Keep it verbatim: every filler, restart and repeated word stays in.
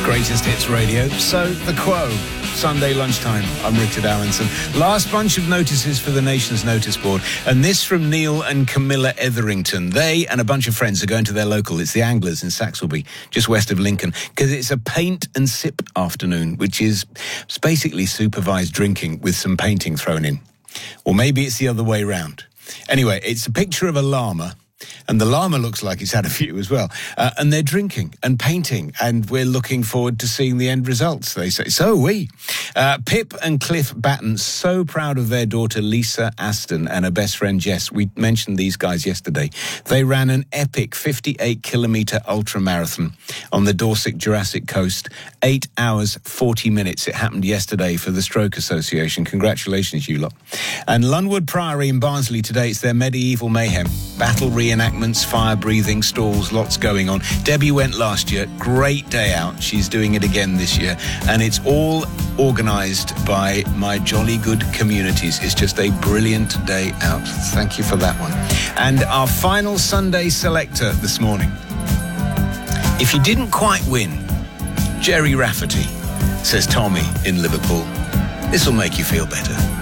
Greatest Hits Radio. So, The Quo, Sunday lunchtime. I'm Richard Allenson. Last bunch of notices for the Nation's notice board. And this from Neil and Camilla Etherington. They and a bunch of friends are going to their local. It's the Anglers in Saxelby, just west of Lincoln, because it's a paint and sip afternoon, which is it's basically supervised drinking with some painting thrown in. Or maybe it's the other way round. Anyway, it's a picture of a llama. And the llama looks like it's had a few as well. Uh, and they're drinking and painting. And we're looking forward to seeing the end results, they say. So are we. Uh, Pip and Cliff Batten, so proud of their daughter Lisa Aston and her best friend Jess. We mentioned these guys yesterday. They ran an epic fifty-eight kilometre ultra marathon on the Dorset Jurassic Coast. Eight hours, forty minutes. It happened yesterday for the Stroke Association. Congratulations, you lot. And Lunwood Priory in Barnsley today, it's their medieval mayhem. Battle reenactments, fire breathing, stalls, lots going on. Debbie went last year. Great day out. She's doing it again this year. And it's all organised by my jolly good communities. It's just a brilliant day out. Thank you for that one. And our final Sunday selector this morning. If you didn't quite win, Jerry Rafferty, says Tommy in Liverpool. This will make you feel better.